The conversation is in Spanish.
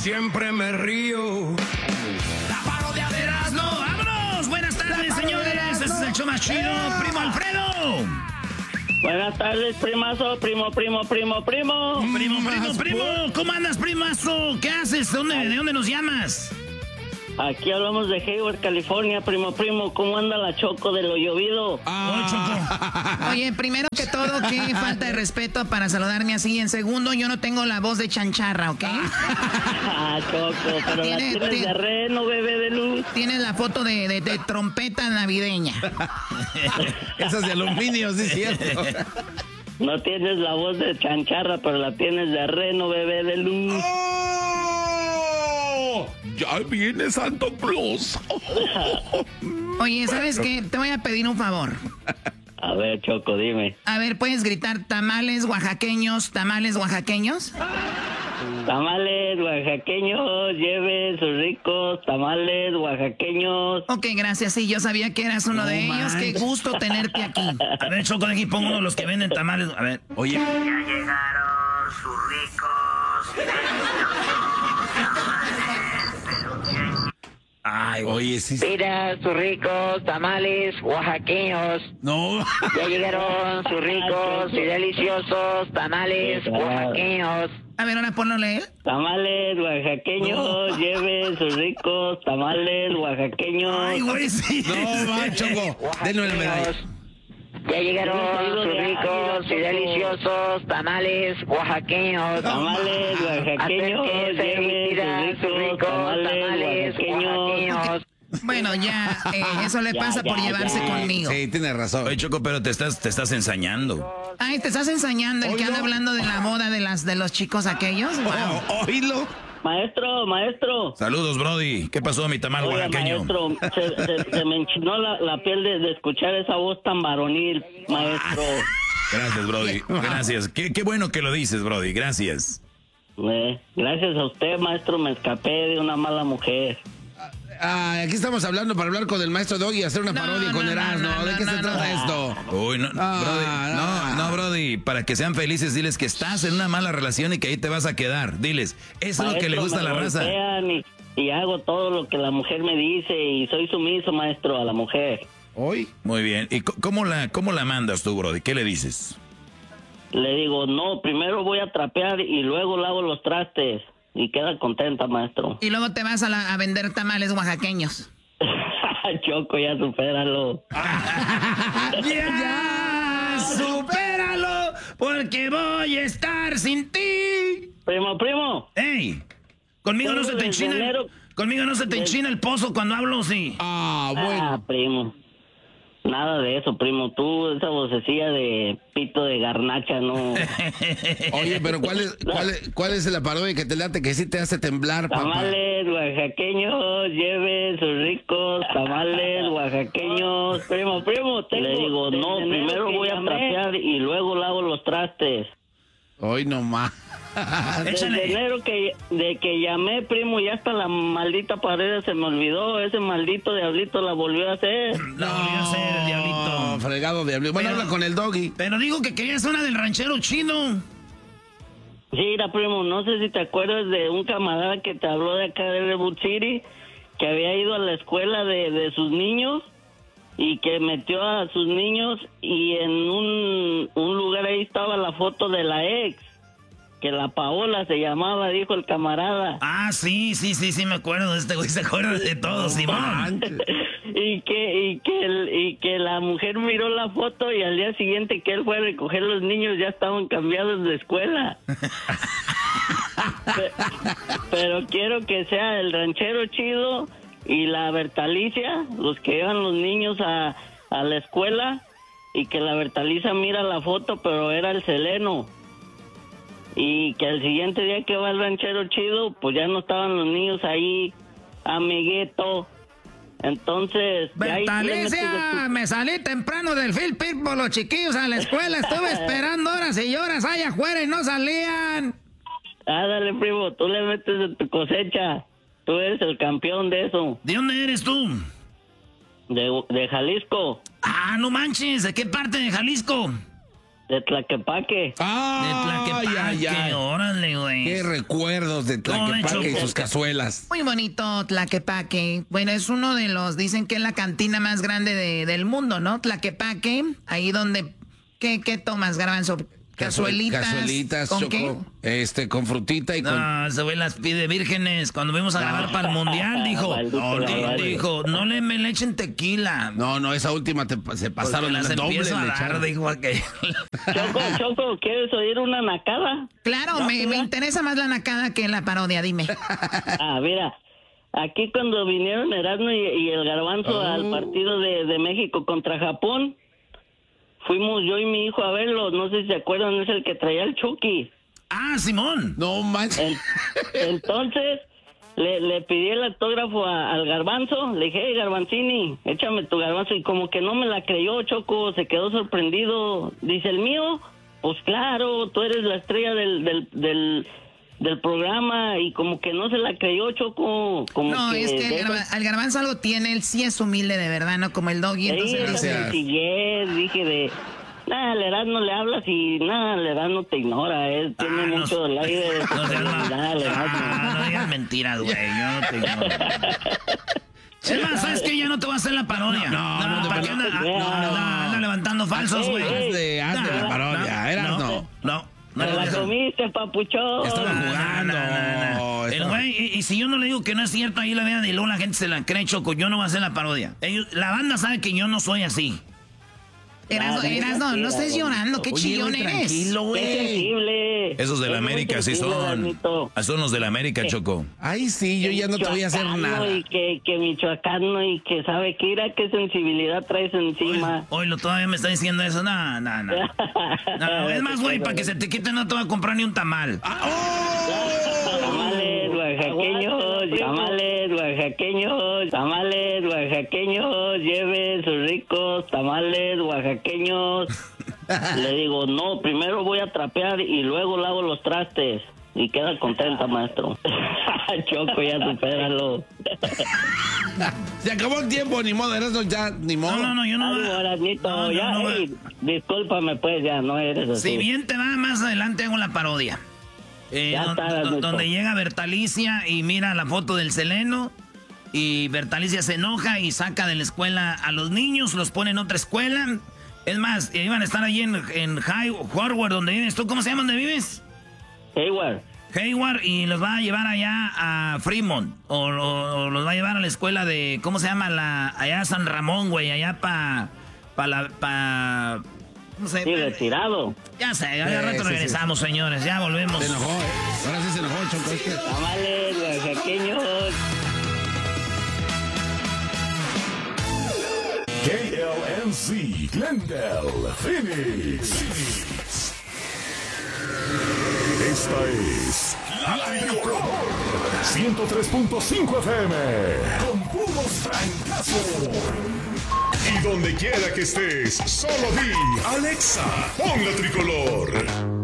siempre me río. La parodia de Erasmo. ¡Vámonos! Buenas tardes, señores. Este es el show más chido. ¡Primo Alfredo! Buenas tardes, primazo, primo. Primo. ¿Cómo andas, primazo? ¿Qué haces? ¿De dónde nos llamas? Aquí hablamos de Hayward, California, primo. ¿Cómo anda la Choco de lo llovido? Choco. Oye, primero que todo, qué falta de respeto para saludarme así. En segundo, yo no tengo la voz de chancharra, ¿ok? Choco, pero la tienes de reno, bebé de luz. Tienes la foto de trompeta navideña. Esas de aluminio, sí es cierto. No tienes la voz de chancharra, pero la tienes de reno, bebé de luz. Ya viene Santo Claus. Oye, ¿sabes qué? Te voy a pedir un favor. A ver, Choco, dime. A ver, ¿puedes gritar tamales oaxaqueños, tamales oaxaqueños? Tamales oaxaqueños, lleve sus ricos tamales oaxaqueños. Ok, gracias. Sí, yo sabía que eras uno de ellos. Qué gusto tenerte aquí. A ver, Choco, de aquí pongo uno de los que venden tamales. A ver. Oye. Ya llegaron sus ricos. Ay, oye, sí. Mira, sus ricos tamales oaxaqueños. No. Ya llegaron sus ricos y deliciosos tamales oaxaqueños. A ver, ahora ponlo a leer. Tamales oaxaqueños, lleve sus ricos tamales oaxaqueños. Ay, güey, sí. No, va, Choco. Denle la medalla. Ya llegaron sus ricos y deliciosos tamales oaxaqueños. Tamales oaxaqueños, lleve sus ricos tamales oaxaqueños. Bueno, ya, eso le pasa por llevarse conmigo. Sí, tienes razón. Oye, Choco, pero te estás ensañando. Ay, ¿te estás ensañando el que anda hablando de la boda de los chicos aquellos? Wow. Oílo. Maestro. Saludos, Brody. ¿Qué pasó, mi tamal Oiga, oaxaqueño? maestro, se me enchinó la piel de escuchar esa voz tan varonil, maestro. Gracias, Brody. Gracias. Qué bueno que lo dices, Brody. Gracias. Gracias a usted, maestro, me escapé de una mala mujer. Aquí estamos hablando para hablar con el maestro Doggy y hacer una parodia con Erasmo. ¿De qué se trata esto? Uy, no, Brody. No, Brody. Para que sean felices, diles que estás en una mala relación y que ahí te vas a quedar. Diles, eso es lo que le gusta a la raza. Y hago todo lo que la mujer me dice y soy sumiso, maestro, a la mujer. ¿Hoy? Muy bien. ¿Y cómo la mandas tú, Brody? ¿Qué le dices? Le digo, no, primero voy a trapear y luego lavo los trastes. Y queda contenta, maestro. Y luego te vas a vender tamales oaxaqueños. Choco, ya supéralo. ¡Ya! ¡Supéralo! Porque voy a estar sin ti. Primo. ¡Ey! Conmigo no se te enchina el pozo cuando hablo, sí. Bueno. Primo. Nada de eso, primo. Tú, esa vocecilla de pito de garnacha, no. Oye, pero ¿cuál es la parodia que te late que sí te hace temblar, papá? Tamales oaxaqueños, lleve sus ricos tamales oaxaqueños. Primo, le digo, no, primero voy a trapear y luego lavo los trastes. Hoy nomás. Desde enero de que llamé, primo, ya hasta la maldita pared se me olvidó. Ese maldito diablito la volvió a hacer. La volvió a hacer el diablito. Fregado diablito. Bueno, habla con el Doggy. Pero digo que querías una del ranchero chino. Sí, mira, primo, no sé si te acuerdas de un camarada que te habló de acá de Redwood City, que había ido a la escuela de sus niños y que metió a sus niños y en un lugar ahí estaba la foto de la ex. Que la Paola se llamaba, dijo el camarada. Ah, sí, me acuerdo de este güey, se acuerda de todo, Simón. y que la mujer miró la foto y al día siguiente que él fue a recoger los niños ya estaban cambiados de escuela. Pero quiero que sea el ranchero chido y la Bertalicia, los que llevan los niños a la escuela, y que la Bertalicia mira la foto, pero era el Seleno. Y que al siguiente día que va el ranchero chido, pues ya no estaban los niños ahí, amiguito. Entonces... Bertalicia, me salí temprano del field pit por los chiquillos a la escuela. Estuve esperando horas y horas allá afuera y no salían. Dale, primo, tú le metes en tu cosecha. Tú eres el campeón de eso. ¿De dónde eres tú? De Jalisco. Ah, no manches, ¿de qué parte de Jalisco? De Tlaquepaque. ¡Ah! De Tlaquepaque, órale, güey. Qué recuerdos de Tlaquepaque y sus cazuelas. Muy bonito Tlaquepaque. Bueno, es uno de los, dicen que es la cantina más grande del mundo, ¿no? Tlaquepaque, ahí donde, ¿qué tomas, Garbanzo? Cazuelitas, ¿con Choco, qué? Con frutita y con... No, ese güey las pide vírgenes. Cuando fuimos a grabar para el mundial, dijo, no le echen tequila. No, esa última se pasaron las doble. empiezo a dar, dijo aquel. Choco, ¿quieres oír una nacada? Claro, me interesa más la nacada que la parodia, dime. Mira, aquí cuando vinieron Erasmo y el Garbanzo al partido de México contra Japón, fuimos yo y mi hijo a verlo, no sé si se acuerdan, es el que traía el Chucky. ¡Ah, Simón! No manches. Entonces, le pedí el autógrafo al Garbanzo, le dije, hey, Garbanzini, échame tu Garbanzo, y como que no me la creyó, Choco, se quedó sorprendido. Dice, ¿el mío? Pues claro, tú eres la estrella del programa, y como que no se la creyó, Choco. No, es que al Garbanzo algo tiene, él sí es humilde de verdad, ¿no? Como el Doggy. Entonces, dije de... Nada, al Erasmo le hablas y nada, el Erasmo te ignora, él tiene mucho del aire de no digas mentiras, güey, yo no te ignoro. Es más, ¿sabes qué? Ya no te voy a hacer la parodia. No, ¿para qué anda levantando falsos, güey? Hazle la parodia, Erasmo. No. Me la comiste, papuchón. Estaba jugando. El güey, y si yo no le digo que no es cierto, ahí la vean y luego la gente se la cree, Choco, yo no voy a hacer la parodia. La banda sabe que yo no soy así. Erasmo, no estés llorando, qué chillón eres. Tranquilo, güey. Qué sensible. Esos de la América sí son. Son los de la América, Choco. Ay, sí, yo ya no te voy a hacer nada. Y que michoacano y que sabe que irá qué sensibilidad traes encima. Oye, todavía me está diciendo eso. No. Es más, güey, para que se te quite no te voy a comprar ni un tamal. Tamales oaxaqueños, lleve sus ricos tamales oaxaqueños. Le digo, no, primero voy a trapear y luego lavo los trastes. Y queda contenta, maestro. Choco, ya supéralo. Se acabó el tiempo, ni modo, Erasmo, ya, ni modo. No, yo no. Discúlpame, pues, ya no eres así. Si bien te va, más adelante hago la parodia. Donde llega Bertalicia y mira la foto del Seleno. Y Bertalicia se enoja y saca de la escuela a los niños, los pone en otra escuela. Es más, iban a estar allí en Hayward, donde vives tú. ¿Cómo se llama donde vives? Hayward, y los va a llevar allá a Fremont. O los va a llevar a la escuela de, ¿cómo se llama? Allá San Ramón, güey, allá ¿cómo se llama? Sí, retirado. Ya sé, ya rato regresamos, señores, ya volvemos. Se enojó, ahora sí se enojó, Choco. Tamales oaxaqueños. KLNC, Glendale, Phoenix. Esta es la Mejor 103.5 FM con puros francazos. Y donde quiera que estés, solo di Alexa, pon la tricolor.